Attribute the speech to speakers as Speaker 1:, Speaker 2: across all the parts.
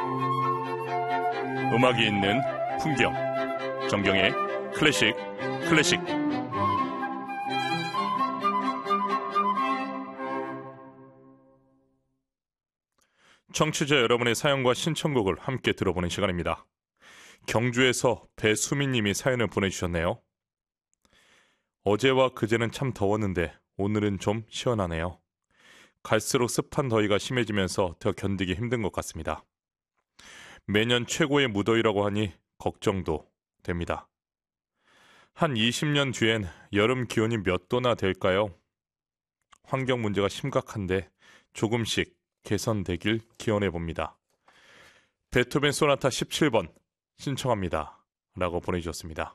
Speaker 1: 음악이 있는 풍경, 정경의 클래식. 청취자 여러분의 사연과 신청곡을 함께 들어보는 시간입니다. 경주에서 배수민님이 사연을 보내주셨네요. 어제와 그제는 참 더웠는데 오늘은 좀 시원하네요. 갈수록 습한 더위가 심해지면서 더 견디기 힘든 것 같습니다. 매년 최고의 무더위라고 하니 걱정도 됩니다. 한 20년 뒤엔 여름 기온이 몇 도나 될까요? 환경 문제가 심각한데 조금씩 개선되길 기원해봅니다. 베토벤 소나타 17번 신청합니다. 라고 보내주셨습니다.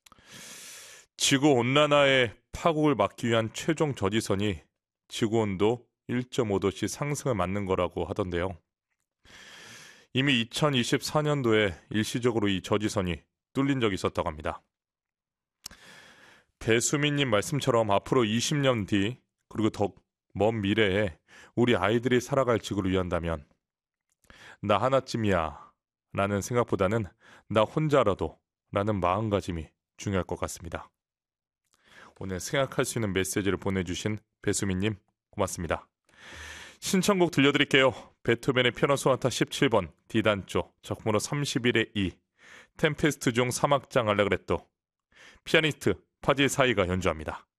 Speaker 1: 지구온난화의 파국을 막기 위한 최종 저지선이 지구온도 1.5도씩 상승을 맞는 거라고 하던데요. 이미 2024년도에 일시적으로 이 저지선이 뚫린 적이 있었다고 합니다. 배수민님 말씀처럼 앞으로 20년 뒤 그리고 더 먼 미래에 우리 아이들이 살아갈 지구를 위한다면 나 하나쯤이야 라는 생각보다는 나 혼자라도 라는 마음가짐이 중요할 것 같습니다. 오늘 생각할 수 있는 메시지를 보내주신 배수민님 고맙습니다. 신청곡 들려드릴게요. 베토벤의 피아노 소나타 17번 D단조 작품으로 31의 2 템페스트 중 3악장 알레그레토 피아니스트 파지 사이가 연주합니다.